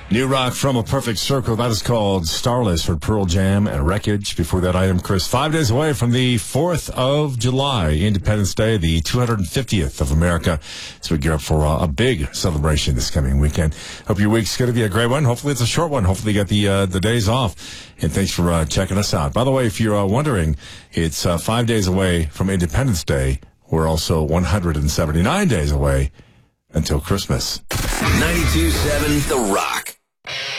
New rock from A Perfect Circle. That is called Starless for Pearl Jam and Wreckage. Before that item, Chris, 5 days away from the 4th of July, Independence Day, the 250th of America. So we gear up for a big celebration this coming weekend. Hope your week's going to be a great one. Hopefully it's a short one. Hopefully you got the days off. And thanks for checking us out. By the way, if you're wondering, it's 5 days away from Independence Day. We're also 179 days away until Christmas. 92.7 The Rock.